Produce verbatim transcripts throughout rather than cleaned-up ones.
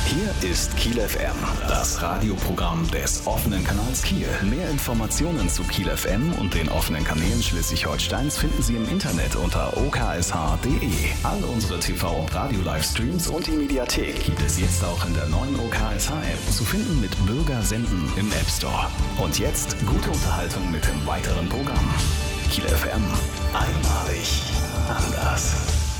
Hier ist Kiel F M, das Radioprogramm des offenen Kanals Kiel. Mehr Informationen zu Kiel F M und den offenen Kanälen Schleswig-Holsteins finden Sie im Internet unter o k s h punkt d e. All unsere T V- und Radio-Livestreams und die Mediathek gibt es jetzt auch in der neuen O K S H-App, zu finden mit Bürger senden im App Store. Und jetzt gute Unterhaltung mit dem weiteren Programm. Kiel F M, einmalig anders.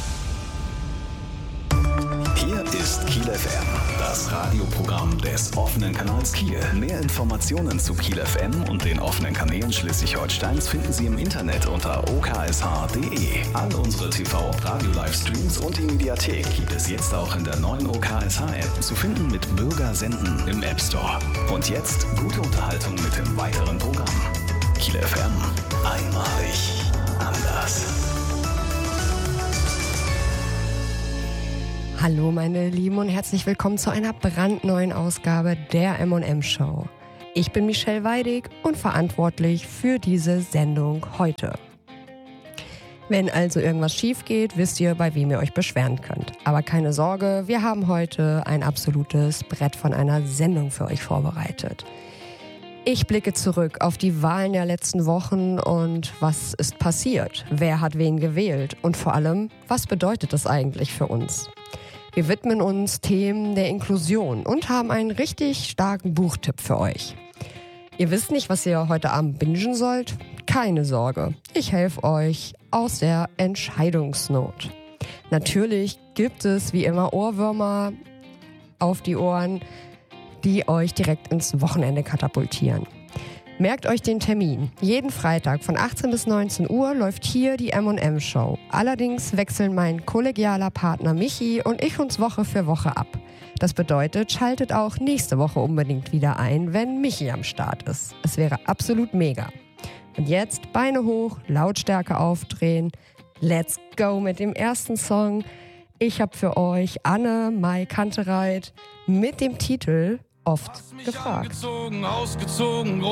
Hier ist Kiel F M, das Radioprogramm des offenen Kanals Kiel. Mehr Informationen zu Kiel F M und den offenen Kanälen Schleswig-Holsteins finden Sie im Internet unter o k s h punkt d e. All unsere T V- und Radio-Livestreams und die Mediathek gibt es jetzt auch in der neuen O K S H-App, zu finden mit Bürger senden im App Store. Und jetzt gute Unterhaltung mit dem weiteren Programm. Kiel F M, einmalig anders. Hallo meine Lieben und herzlich willkommen zu einer brandneuen Ausgabe der M und M Show. Ich bin Michelle Weidig und verantwortlich für diese Sendung heute. Wenn also irgendwas schief geht, wisst ihr, bei wem ihr euch beschweren könnt. Aber keine Sorge, wir haben heute ein absolutes Brett von einer Sendung für euch vorbereitet. Ich blicke zurück auf die Wahlen der letzten Wochen und was ist passiert? Wer hat wen gewählt? Und vor allem, was bedeutet das eigentlich für uns? Wir widmen uns Themen der Inklusion und haben einen richtig starken Buchtipp für euch. Ihr wisst nicht, was ihr heute Abend bingen sollt? Keine Sorge, ich helfe euch aus der Entscheidungsnot. Natürlich gibt es wie immer Ohrwürmer auf die Ohren, die euch direkt ins Wochenende katapultieren. Merkt euch den Termin. Jeden Freitag von achtzehn bis neunzehn Uhr läuft hier die M und M Show. Allerdings wechseln mein kollegialer Partner Michi und ich uns Woche für Woche ab. Das bedeutet, schaltet auch nächste Woche unbedingt wieder ein, wenn Michi am Start ist. Es wäre absolut mega. Und jetzt Beine hoch, Lautstärke aufdrehen. Let's go mit dem ersten Song. Ich habe für euch Anne-Mai Kantereit mit dem Titel Oft gefragt. Angezogen, ausgezogen,